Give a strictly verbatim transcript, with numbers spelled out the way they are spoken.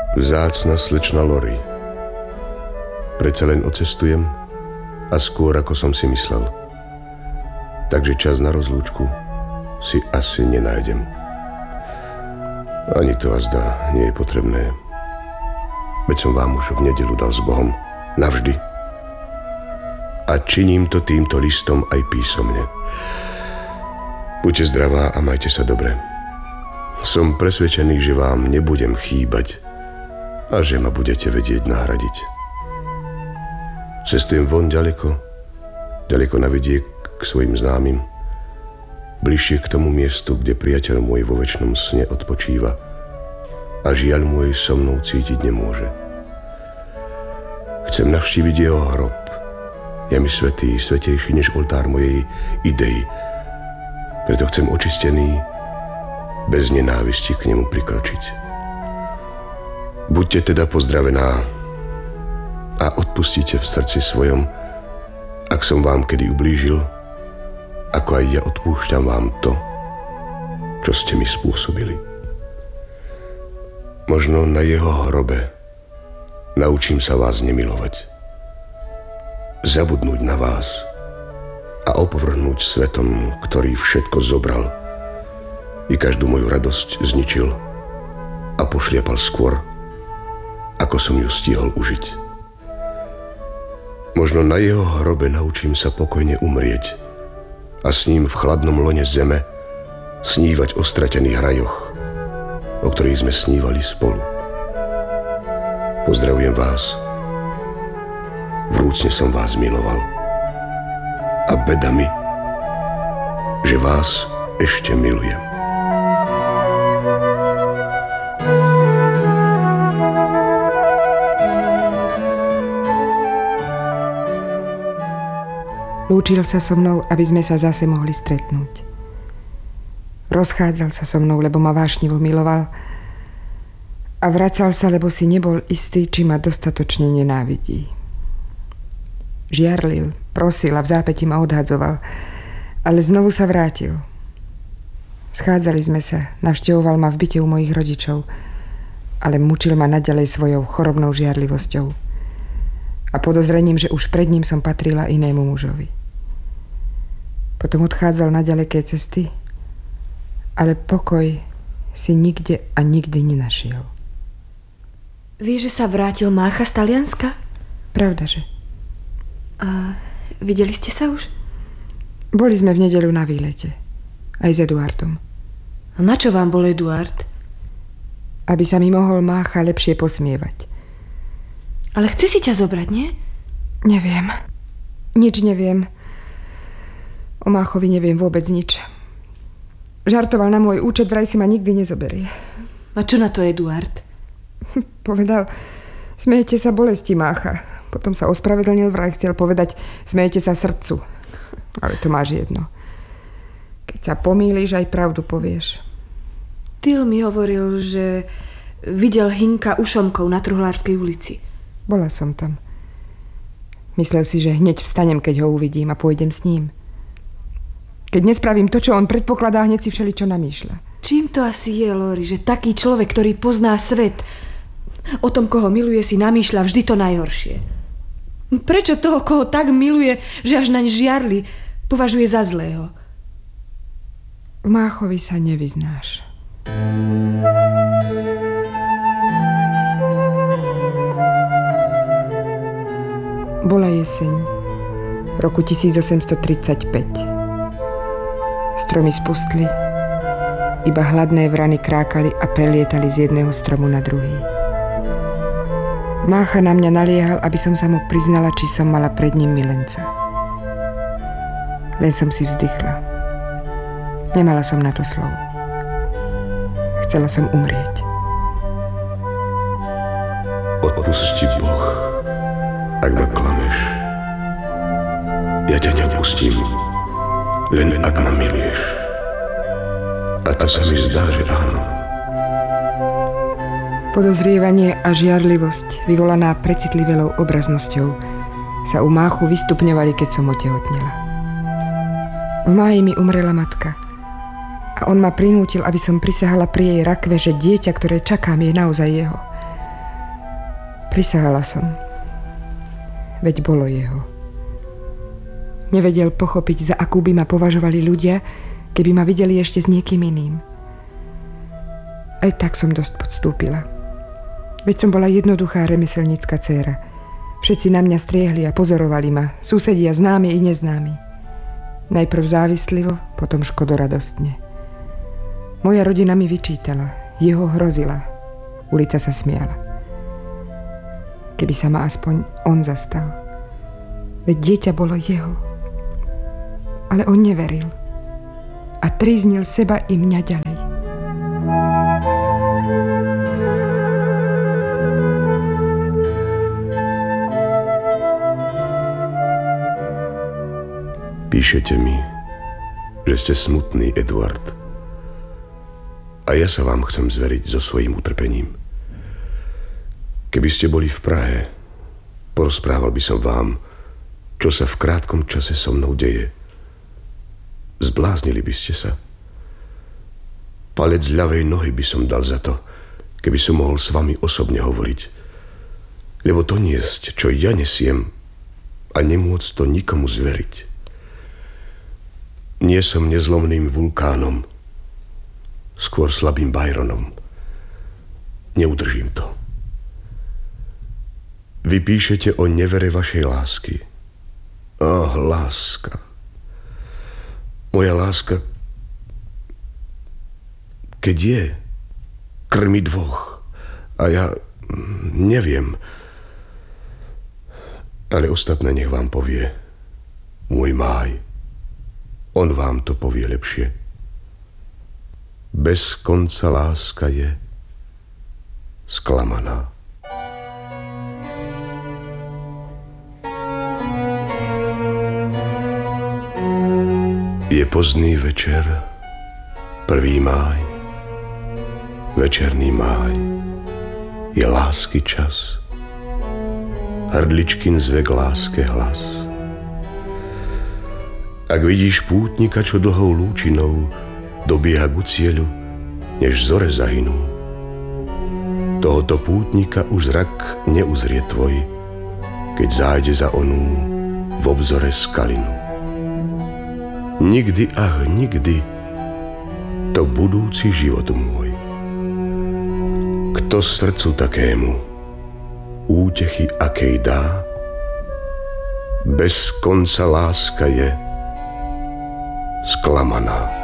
Vzácna slečna Lori. Predsa len odcestujem a skôr ako som si myslel. Takže čas na rozlúčku si asi nenájdem. Ani to azda nie je potrebné. Veď som vám už v nedeľu dal s Bohom navždy. A činím to týmto listom aj písomne. Buďte zdravá a majte sa dobre. Som presvedčený, že vám nebudem chýbať a že ma budete vedieť nahradiť. Cestujem von ďaleko, ďaleko na vidiek k svojim známym, bližšie k tomu miestu, kde priateľ môj vo večnom sne odpočíva a žiaľ môj so mnou cítiť nemôže. Chcem navštíviť jeho hrob. Je mi svätý, svätejší než oltár mojej idei. Preto chcem očistený, bez nenávisti k nemu prikročiť. Buďte teda pozdravená a odpustite v srdci svojom, ak som vám kedy ublížil, ako aj ja odpúšťam vám to, čo ste mi spôsobili. Možno na jeho hrobe naučím sa vás nemilovať, zabudnúť na vás a opovrhnúť svetom, ktorý všetko zobral i každú moju radosť zničil a pošliapal skôr, ako som ju stihol užiť. Možno na jeho hrobe naučím sa pokojne umrieť a s ním v chladnom lone zeme snívať o stratených rajoch, o ktorých sme snívali spolu. Pozdravujem vás. Vrúcne som vás miloval. A beda mi, že vás ešte milujem. Lúčil sa so mnou, aby sme sa zase mohli stretnúť. Rozchádzal sa so mnou, lebo ma vášnivo miloval a vracal sa, lebo si nebol istý, či ma dostatočne nenávidí. Žiarlil, prosil a v zápätí ma odhadzoval, ale znovu sa vrátil. Schádzali sme sa, navštevoval ma v byte u mojich rodičov, ale mučil ma naďalej svojou chorobnou žiarlivosťou a podozrením, že už pred ním som patrila inému mužovi. Potom odchádzal na ďaleké cesty, ale pokoj si nikde a nikdy nenašiel. Vieš, že sa vrátil Mácha z Talianska? Pravdaže. A videli ste sa už? Boli sme v nedeľu na výlete. Aj s Eduardom. A na čo vám bol Eduard? Aby sa mi mohol Mácha lepšie posmievať. Ale chce si ťa zobrať, nie? Neviem. Nič neviem. O Máchovi neviem vôbec nič. Žartoval na môj účet, vraj si ma nikdy nezoberie. A čo na to Eduard? Povedal, smejete sa bolesti Mácha. Potom sa ospravedlnil, vraj chcel povedať, smejete sa srdcu. Ale to máš jedno. Keď sa pomýliš, aj pravdu povieš. Tyl mi hovoril, že videl Hinka u Šomkov na Truhlárskej ulici. Bola som tam. Myslel si, že hneď vstanem, keď ho uvidím a pôjdem s ním. Keď nespravím to, čo on predpokladá, hneď si všeličo namýšľa. Čím to asi je, Lori, že taký človek, ktorý pozná svet, o tom, koho miluje, si namýšľa vždy to najhoršie? Prečo toho, koho tak miluje, že až naň žiarli, považuje za zlého? V Máchovi sa nevyznáš. Bola jeseň roku tisícosemstotridsaťpäť. Stromy spustli, iba hladné vrany krákali a prelietali z jedného stromu na druhý. Mácha na mňa naliehal, aby som sa mu priznala, či som mala pred ním milenca. Len som si vzdychla. Nemala som na to slov. Chcela som umrieť. Odpusti Boh, ak ma klameš. Ja ťa neodpustím, len ak ma miluješ. A to sa mi zdá, že áno. Podozrievanie a žiarlivosť, vyvolaná precitlivelou obraznosťou, sa u Máchu vystupňovali, keď som otehotnela. V máji mi umrela matka a on ma prinútil, aby som prisahala pri jej rakve, že dieťa, ktoré čakám, je naozaj jeho. Prisahala som. Veď bolo jeho. Nevedel pochopiť, za akú by ma považovali ľudia, keby ma videli ešte s niekým iným. Aj tak som dosť podstúpila. Veď som bola jednoduchá remeselnícka dcéra. Všetci na mňa striehli a pozorovali ma, susedia známi i neznámi. Najprv závislivo, potom škodoradostne. Moja rodina mi vyčítala, jeho hrozila. Ulica sa smiala. Keby sa ma aspoň on zastal. Veď dieťa bolo jeho. Ale on neveril. A tríznil seba i mňa ďalej. Píšete mi, že ste smutný, Eduard. A ja sa vám chcem zveriť so svojím utrpením. Keby ste boli v Prahe, porozprával by som vám, čo sa v krátkom čase so mnou deje. Zbláznili by ste sa. Palec ľavej nohy by som dal za to, keby som mohol s vami osobne hovoriť. Lebo to niesť, čo ja nesiem, a nemôcť to nikomu zveriť. Nie som nezlomným vulkánom, skôr slabým Byronom. Neudržím to. Vy píšete o nevere vašej lásky. Oh, láska. Moja láska, keď je, krmi dvoch. A ja neviem. Ale ostatné nech vám povie môj máj. On vám to povie lepšie. Bez konca láska je sklamaná. Je pozdný večer, prvý máj, večerný máj, je lásky čas, hrdličkin zve k láske hlas. Ak vidíš pútnika, čo dlhou lúčinou dobieha ku cieľu, než zore zahynú, tohoto pútnika už zrak neuzrie tvoj, keď zájde za onú v obzore skalinu. Nikdy, ach nikdy, to budúci život môj. Kto srdcu takému útechy akej dá, bez konca láska je sklamaná.